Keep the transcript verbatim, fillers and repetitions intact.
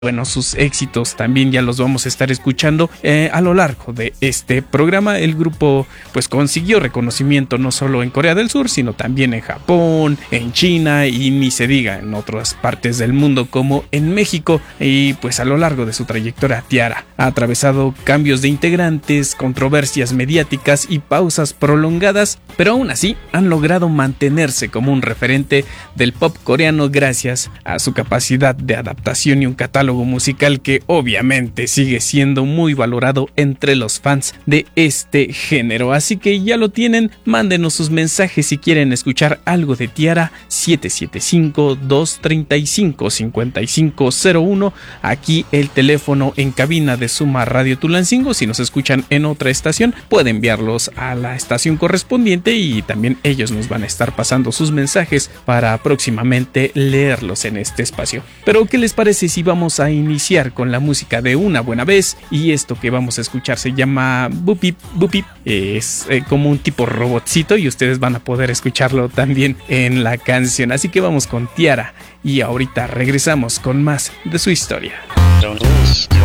Bueno, sus éxitos también ya los vamos a estar escuchando eh, a lo largo de este programa. El grupo pues consiguió reconocimiento no solo en Corea del Sur, sino también en Japón, en China y ni se diga en otras partes del mundo como en México. Y pues a lo largo de su trayectoria, T-ara ha atravesado cambios de integrantes, controversias mediáticas y pausas prolongadas, pero aún así han logrado mantenerse como un referente del pop coreano gracias a su capacidad de adaptación y un catálogo musical que obviamente sigue siendo muy valorado entre los fans de este género. Así que ya lo tienen, mándenos sus mensajes si quieren escuchar algo de T-ara. Siete siete cinco, dos tres cinco, cinco cinco cero uno. Aquí el teléfono en cabina de Suma Radio Tulancingo. Si nos escuchan en otra estación, pueden enviarlos a la estación correspondiente y también ellos nos van a estar pasando sus mensajes para próximamente leerlos en este espacio. Pero ¿qué les parece si vamos a iniciar con la música de Una Buena Vez? Y esto que vamos a escuchar se llama Bupip Bupip. Es eh, como un tipo robotcito y ustedes van a poder escucharlo también en la canción. Así que vamos con T-ara y ahorita regresamos con más de su historia.